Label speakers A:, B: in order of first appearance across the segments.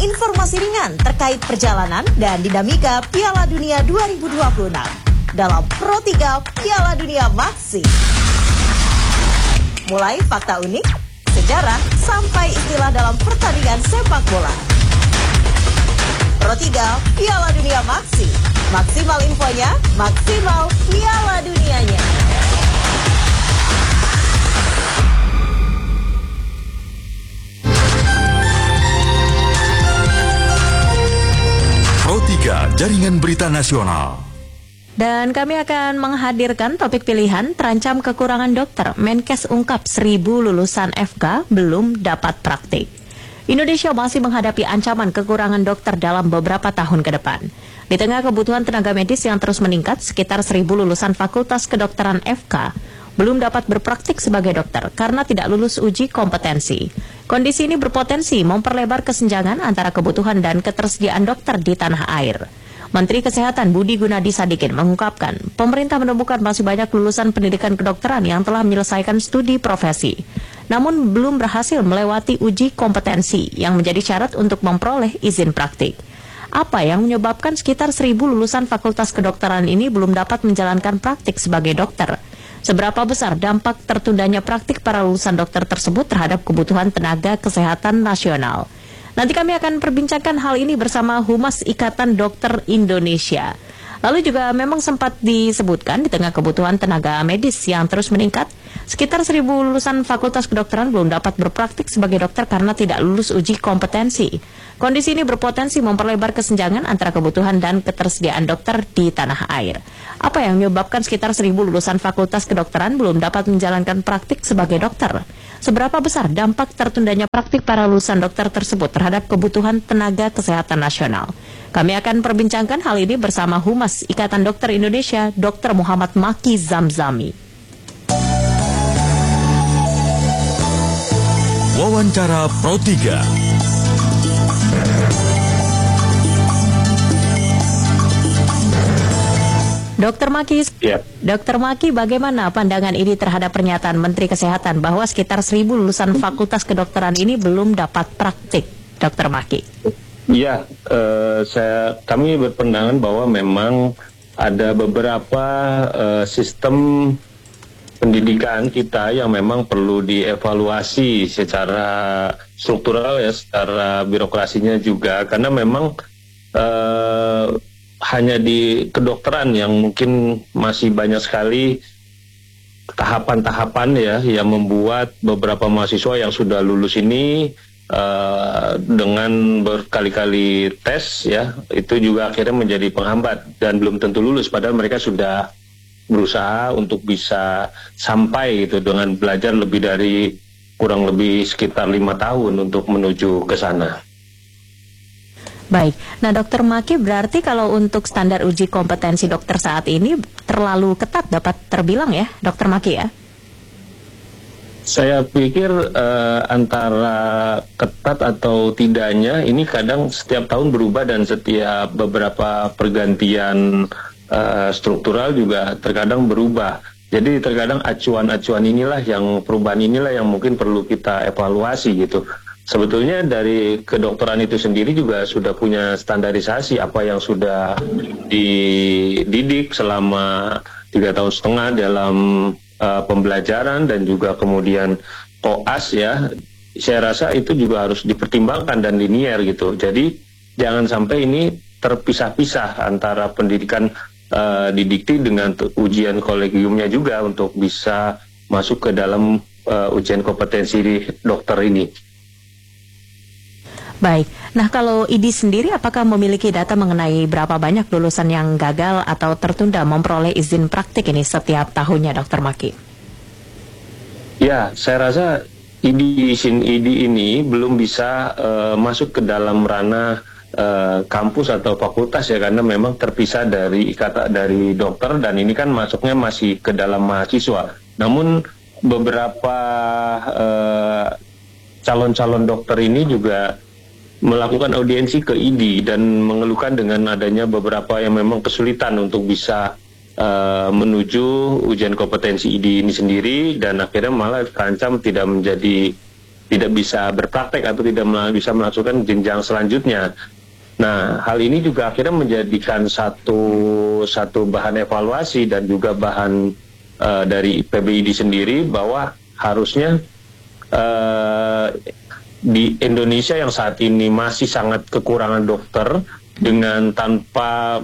A: informasi ringan terkait perjalanan dan dinamika Piala Dunia 2026 dalam Pro 3 Piala Dunia Maxi. Mulai fakta unik, sejarah, sampai istilah dalam pertandingan sepak bola. Pro 3 Piala Dunia Maxi. Maksimal infonya, maksimal Piala Dunianya.
B: Pro 3 Jaringan Berita Nasional.
C: Dan kami akan menghadirkan topik pilihan terancam kekurangan dokter. Menkes ungkap 1.000 lulusan FK belum dapat praktik. Indonesia masih menghadapi ancaman kekurangan dokter dalam beberapa tahun ke depan. Di tengah kebutuhan tenaga medis yang terus meningkat, sekitar 1.000 lulusan Fakultas Kedokteran FK belum dapat berpraktik sebagai dokter karena tidak lulus uji kompetensi. Kondisi ini berpotensi memperlebar kesenjangan antara kebutuhan dan ketersediaan dokter di tanah air. Menteri Kesehatan Budi Gunadi Sadikin mengungkapkan, pemerintah menemukan masih banyak lulusan pendidikan kedokteran yang telah menyelesaikan studi profesi, namun belum berhasil melewati uji kompetensi yang menjadi syarat untuk memperoleh izin praktik. Apa yang menyebabkan sekitar 1.000 lulusan Fakultas Kedokteran ini belum dapat menjalankan praktik sebagai dokter? Seberapa besar dampak tertundanya praktik para lulusan dokter tersebut terhadap kebutuhan tenaga kesehatan nasional? Nanti kami akan perbincangkan hal ini bersama Humas Ikatan Dokter Indonesia. Lalu juga memang sempat disebutkan di tengah kebutuhan tenaga medis yang terus meningkat, sekitar 1.000 lulusan Fakultas Kedokteran belum dapat berpraktik sebagai dokter karena tidak lulus uji kompetensi. Kondisi ini berpotensi memperlebar kesenjangan antara kebutuhan dan ketersediaan dokter di tanah air. Apa yang menyebabkan sekitar 1.000 lulusan Fakultas Kedokteran belum dapat menjalankan praktik sebagai dokter? Seberapa besar dampak tertundanya praktik para lulusan dokter tersebut terhadap kebutuhan tenaga kesehatan nasional? Kami akan perbincangkan hal ini bersama Humas Ikatan Dokter Indonesia, Dr. Muhammad Maki Zamzami.
B: Wawancara Pro 3.
C: Dr. Maki, Dr. Maki, bagaimana pandangan ini terhadap pernyataan Menteri Kesehatan bahwa sekitar 1.000 lulusan Fakultas Kedokteran ini belum dapat praktik, Dr. Maki?
D: Ya, kami berpandangan bahwa memang ada beberapa sistem pendidikan kita yang memang perlu dievaluasi secara struktural ya, secara birokrasinya juga, karena memang hanya di kedokteran yang mungkin masih banyak sekali tahapan-tahapan ya yang membuat beberapa mahasiswa yang sudah lulus ini dengan berkali-kali tes ya, itu juga akhirnya menjadi penghambat dan belum tentu lulus, padahal mereka sudah berusaha untuk bisa sampai gitu dengan belajar lebih dari kurang lebih sekitar 5 tahun untuk menuju ke sana.
C: Baik, nah Dr. Maki, berarti kalau untuk standar uji kompetensi dokter saat ini terlalu ketat dapat terbilang ya, Dr. Maki ya?
D: Saya pikir antara ketat atau tidaknya ini kadang setiap tahun berubah dan setiap beberapa pergantian struktural juga terkadang berubah. Jadi terkadang acuan-acuan inilah yang perubahan inilah yang mungkin perlu kita evaluasi gitu. Sebetulnya dari kedokteran itu sendiri juga sudah punya standarisasi apa yang sudah dididik selama 3,5 tahun dalam pembelajaran dan juga kemudian koas ya. Saya rasa itu juga harus dipertimbangkan dan linier gitu. Jadi jangan sampai ini terpisah-pisah antara pendidikan didikti dengan ujian kolegiumnya juga untuk bisa masuk ke dalam ujian kompetensi dokter ini.
C: Baik, nah kalau IDI sendiri apakah memiliki data mengenai berapa banyak lulusan yang gagal atau tertunda memperoleh izin praktik ini setiap tahunnya, Dr. Maki?
D: Ya, saya rasa IDI ini belum bisa masuk ke dalam ranah kampus atau fakultas ya, karena memang terpisah dari dokter dan ini kan masuknya masih ke dalam mahasiswa. Namun beberapa calon-calon dokter ini juga melakukan audiensi ke IDI dan mengeluhkan dengan adanya beberapa yang memang kesulitan untuk bisa menuju ujian kompetensi IDI ini sendiri, dan akhirnya malah terancam tidak menjadi tidak bisa berpraktek atau tidak bisa melakukan jenjang selanjutnya. Nah, hal ini juga akhirnya menjadikan satu bahan evaluasi dan juga bahan dari PBID sendiri bahwa harusnya di Indonesia yang saat ini masih sangat kekurangan dokter, dengan tanpa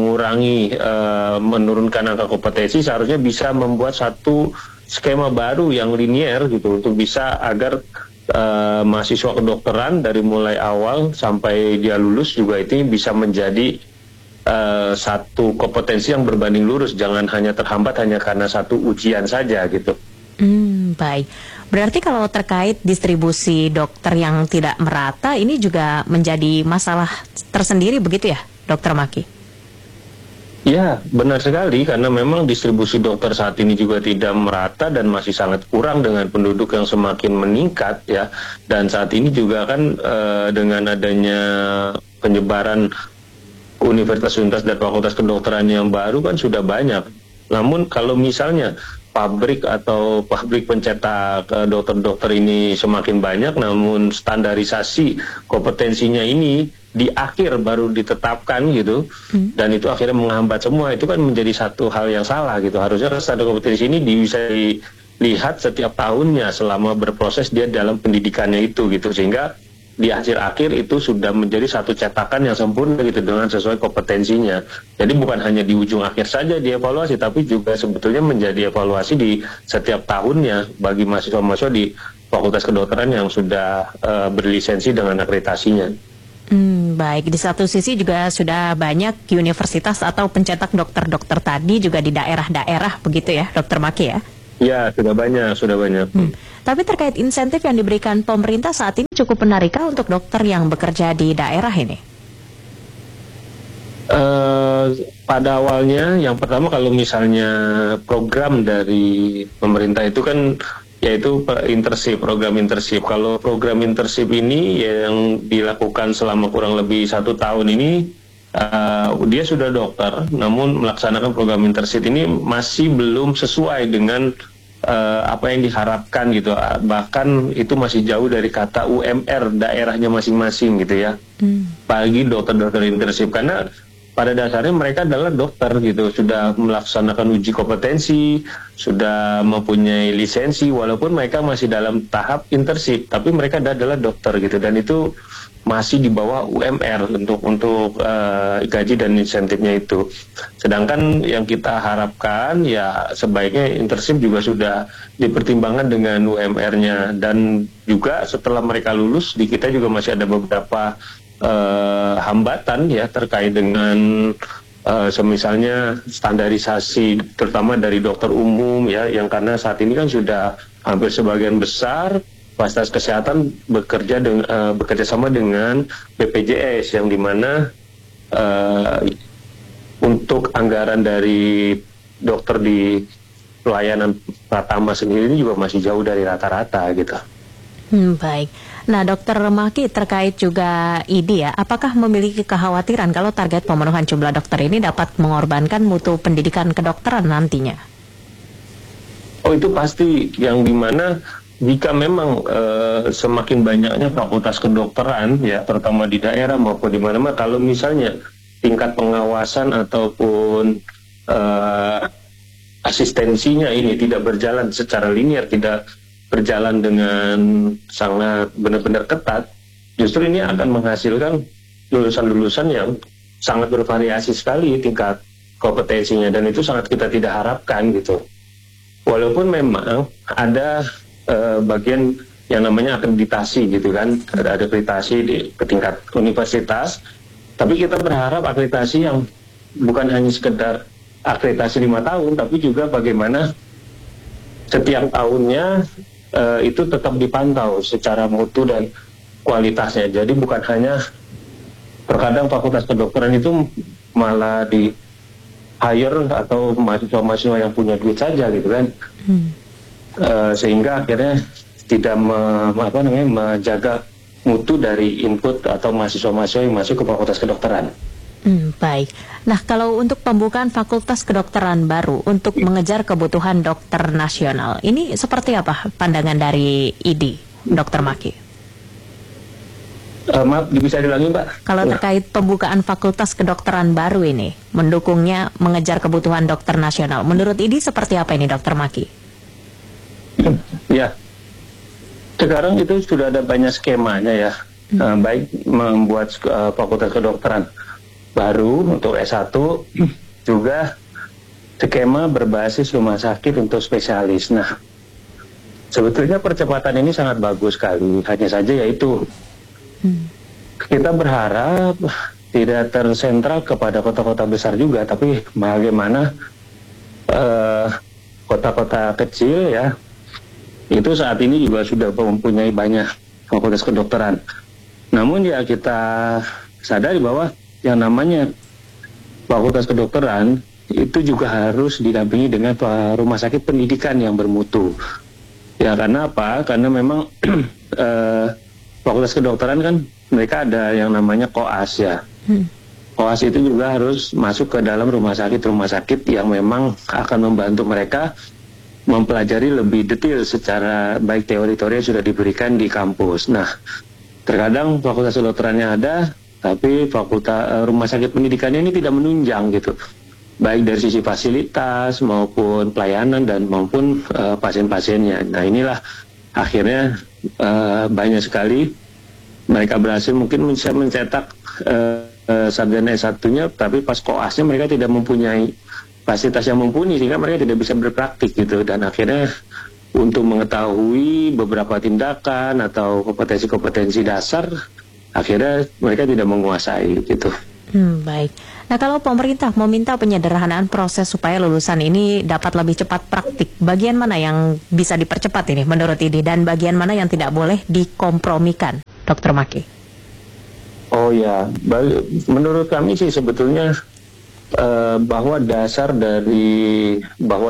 D: menurunkan angka kompetensi, seharusnya bisa membuat satu skema baru yang linier gitu untuk bisa agar mahasiswa kedokteran dari mulai awal sampai dia lulus juga itu bisa menjadi satu kompetensi yang berbanding lurus, jangan hanya terhambat hanya karena satu ujian saja gitu.
C: Baik. Berarti kalau terkait distribusi dokter yang tidak merata, ini juga menjadi masalah tersendiri begitu ya, Dokter Maki?
D: Ya, benar sekali, karena memang distribusi dokter saat ini juga tidak merata dan masih sangat kurang dengan penduduk yang semakin meningkat ya. Dan saat ini juga kan dengan adanya penyebaran universitas-universitas dan fakultas kedokteran yang baru kan sudah banyak. Namun kalau misalnya pabrik pencetak dokter-dokter ini semakin banyak, namun standarisasi kompetensinya ini di akhir baru ditetapkan gitu, dan itu akhirnya menghambat semua, itu kan menjadi satu hal yang salah gitu. Harusnya standar kompetensi ini bisa dilihat setiap tahunnya selama berproses dia dalam pendidikannya itu gitu, sehingga di akhir-akhir itu sudah menjadi satu cetakan yang sempurna gitu dengan sesuai kompetensinya. Jadi bukan hanya di ujung akhir saja dievaluasi, tapi juga sebetulnya menjadi evaluasi di setiap tahunnya bagi mahasiswa-mahasiswa di Fakultas Kedokteran yang sudah berlisensi dengan akreditasinya.
C: Baik, di satu sisi juga sudah banyak universitas atau pencetak dokter-dokter tadi juga di daerah-daerah begitu ya, Dokter Maki ya?
D: Ya, sudah banyak.
C: Tapi terkait insentif yang diberikan pemerintah saat ini cukup menarik untuk dokter yang bekerja di daerah ini?
D: Pada awalnya, yang pertama kalau misalnya program dari pemerintah itu kan yaitu program internship. Kalau program internship ini yang dilakukan selama kurang lebih 1 tahun ini, dia sudah dokter, namun melaksanakan program internship ini masih belum sesuai dengan apa yang diharapkan gitu. Bahkan itu masih jauh dari kata UMR daerahnya masing-masing gitu ya. Bagi dokter-dokter internship, karena pada dasarnya mereka adalah dokter gitu, sudah melaksanakan uji kompetensi, sudah mempunyai lisensi, walaupun mereka masih dalam tahap internship, tapi mereka adalah dokter gitu, dan itu masih di bawah UMR untuk gaji dan insentifnya itu. Sedangkan yang kita harapkan ya sebaiknya internship juga sudah dipertimbangkan dengan UMR-nya, dan juga setelah mereka lulus di kita juga masih ada beberapa hambatan ya terkait dengan semisalnya standarisasi terutama dari dokter umum ya, yang karena saat ini kan sudah hampir sebagian besar fasilitas kesehatan bekerja sama dengan BPJS, yang dimana untuk anggaran dari dokter di pelayanan Pratama sendiri ini juga masih jauh dari rata-rata gitu.
C: Baik. Nah, Dokter Maki, terkait juga ID ya, apakah memiliki kekhawatiran kalau target pemenuhan jumlah dokter ini dapat mengorbankan mutu pendidikan kedokteran nantinya?
D: Oh, itu pasti, yang dimana jika memang semakin banyaknya fakultas kedokteran ya, terutama di daerah maupun di mana-mana, kalau misalnya tingkat pengawasan ataupun asistensinya ini tidak berjalan secara linear, tidak berjalan dengan sangat benar-benar ketat, justru ini akan menghasilkan lulusan-lulusan yang sangat bervariasi sekali tingkat kompetensinya, dan itu sangat kita tidak harapkan gitu. Walaupun memang ada bagian yang namanya akreditasi gitu kan, ada akreditasi ke tingkat universitas, tapi kita berharap akreditasi yang bukan hanya sekedar akreditasi 5 tahun, tapi juga bagaimana setiap tahunnya itu tetap dipantau secara mutu dan kualitasnya. Jadi bukan hanya terkadang fakultas kedokteran itu malah di hire atau mahasiswa-mahasiswa yang punya duit saja gitu kan, sehingga akhirnya tidak menjaga mutu dari input atau mahasiswa-mahasiswa yang masuk ke fakultas kedokteran.
C: Baik. Nah, kalau untuk pembukaan fakultas kedokteran baru untuk mengejar kebutuhan dokter nasional, ini seperti apa pandangan dari ID, Dr. Maki?
D: Maaf, bisa diulangi Mbak?
C: Kalau terkait pembukaan fakultas kedokteran baru ini, mendukungnya mengejar kebutuhan dokter nasional, menurut IDI seperti apa ini Dr. Maki?
D: Ya, sekarang itu sudah ada banyak skemanya ya, baik membuat fakultas kedokteran baru untuk S1, juga skema berbasis rumah sakit untuk spesialis. Nah, sebetulnya percepatan ini sangat bagus sekali, hanya saja yaitu kita berharap tidak tersentral kepada kota-kota besar juga, tapi bagaimana kota-kota kecil ya, itu saat ini juga sudah mempunyai banyak fakultas kedokteran. Namun ya kita sadari bahwa yang namanya fakultas kedokteran itu juga harus didampingi dengan rumah sakit pendidikan yang bermutu. Ya karena apa? Karena memang fakultas kedokteran kan mereka ada yang namanya koas ya. Koas itu juga harus masuk ke dalam rumah sakit yang memang akan membantu mereka mempelajari lebih detail secara baik teori-teori yang sudah diberikan di kampus. Nah, terkadang fakultas kedokterannya ada, tapi rumah sakit pendidikannya ini tidak menunjang gitu. Baik dari sisi fasilitas maupun pelayanan dan maupun pasien-pasiennya. Nah, inilah akhirnya banyak sekali mereka berhasil mungkin mencetak sarjana S1-nya, tapi pas koasnya mereka tidak mempunyai fasilitas yang mumpuni sehingga mereka tidak bisa berpraktik gitu, dan akhirnya untuk mengetahui beberapa tindakan atau kompetensi-kompetensi dasar akhirnya mereka tidak menguasai gitu.
C: Baik. Nah, kalau pemerintah meminta penyederhanaan proses supaya lulusan ini dapat lebih cepat praktik, bagian mana yang bisa dipercepat ini menurut IDI dan bagian mana yang tidak boleh dikompromikan, Dr. Maki?
D: Oh ya, menurut kami sih sebetulnya bahwa dasar dari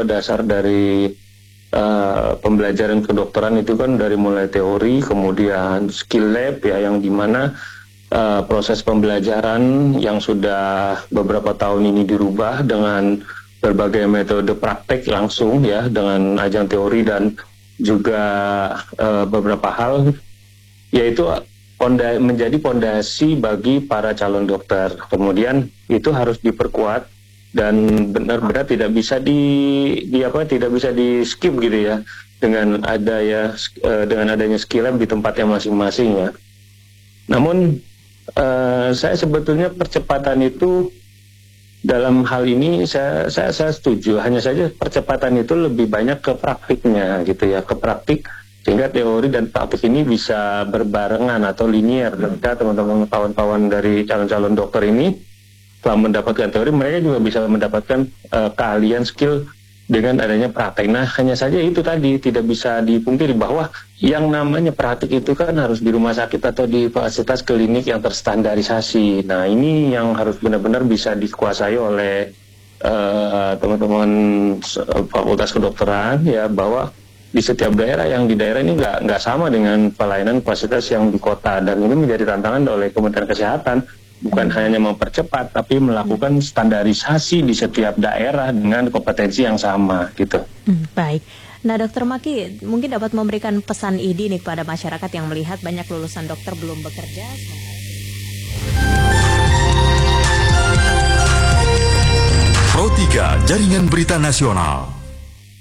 D: pembelajaran kedokteran itu kan dari mulai teori, kemudian skill lab ya, yang dimana proses pembelajaran yang sudah beberapa tahun ini dirubah dengan berbagai metode praktek langsung ya, dengan ajang teori dan juga beberapa hal, yaitu menjadi pondasi bagi para calon dokter. Kemudian itu harus diperkuat dan benar-benar tidak bisa tidak bisa di skip gitu ya, dengan adanya skill lab di tempatnya masing-masing ya. Namun saya sebetulnya percepatan itu dalam hal ini saya setuju, hanya saja percepatan itu lebih banyak ke praktiknya gitu ya, ke praktik, sehingga teori dan praktik ini bisa berbarengan atau linear. Ketika teman-teman kawan-kawan dari calon-calon dokter ini setelah mendapatkan teori, mereka juga bisa mendapatkan keahlian skill dengan adanya praktek. Nah, hanya saja itu tadi tidak bisa dipungkiri bahwa yang namanya praktik itu kan harus di rumah sakit atau di fasilitas klinik yang terstandarisasi. Nah, ini yang harus benar-benar bisa dikuasai oleh teman-teman fakultas kedokteran ya, bahwa di setiap daerah, yang di daerah ini nggak sama dengan pelayanan fasilitas yang di kota, dan ini menjadi tantangan oleh Kementerian Kesehatan. Bukan hanya mempercepat, tapi melakukan standarisasi di setiap daerah dengan kompetensi yang sama, gitu.
C: Baik. Nah, Dr. Maki, mungkin dapat memberikan pesan IDI nih kepada masyarakat yang melihat banyak lulusan dokter belum bekerja.
B: Pro 3 Jaringan Berita Nasional.